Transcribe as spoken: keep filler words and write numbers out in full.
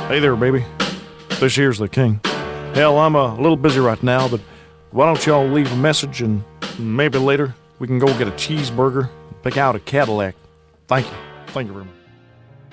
Hey there, baby. This here's the king. Hell, I'm uh, a little busy right now, but why don't y'all leave a message and maybe later we can go get a cheeseburger and pick out a Cadillac. Thank you. Thank you very much.